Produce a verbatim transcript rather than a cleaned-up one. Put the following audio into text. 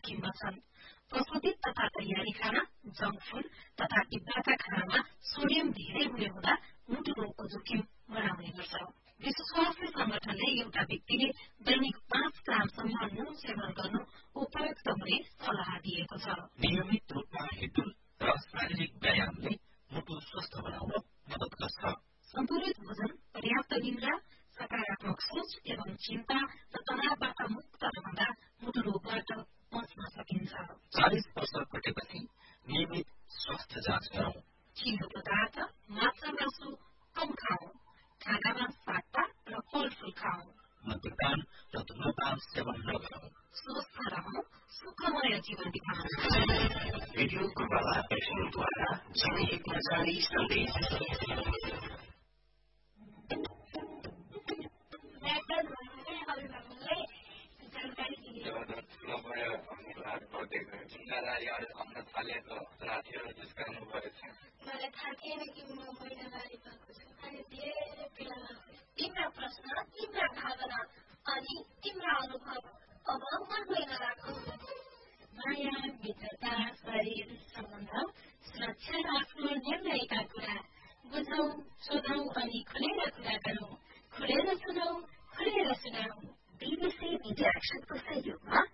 जोखिममा छन्। प्रशोधित तथा तयारी खाना, जंक फूड तथा डिब्बाका खानामा सोडियम धेरै हुने हुँदा मुटु रोगको जोखिम बढाउने गर्छ। विश्व स्वास्थ्य संगठनले एउटा व्यक्तिले दैनिक पाँच ग्रामसम्म नुन सेवन गर्नु उपयुक्त हुने सल्लाह दिएको छ। नियमित रूपमा हिँड्डुल र शारीरिक व्यायामले मुटु स्वस्थ बनाउन मद्दत गर्छ। सन्तुलित भोजन, पर्याप्त निद्रा, सकारात्मक सोच एवं चिन्ता र तनावबाट मुक्त रहँदा मुटु रोगबाट बच्न सकिन्छ। चालिस वर्ष कटेपछि नियमित स्वास्थ्य जाँच गरौं। चिलो पदार्थ, माछा मासु कम खाऊ। खानामा सागपात र फलफूल खाऊ। मद्यपान र धूम्रपान सेवन नगरौं। स्वस्थ रहौं, सुखमय जीवन बिताउँ। रेडियो कुर्बाला एफएमद्वारा जनहितमा जारी सन्देश। जिम्मेदारीहरू आउन थालेको रातिहरू जिस्काउनु परेछ। मलाई थाहा थिएन कि म महिनावारी भएको छु अनि धेरै पीडा लाग्छ। तिम्रा प्रश्न, तिम्रा भावना अनि तिम्रा अनुभव अब मनमै राखौँ। माया, मित्रता, शरीर, सम्बन्ध, सुरक्षा र आफ्नो निर्णयका कुरा बुझौँ, सोधौँ अनि खुलेर कुरा गरौँ। खुलेर सुनौ, खुलेर सुनाऊ। बीबीसी मिडिया एक्सनको सहयोगमा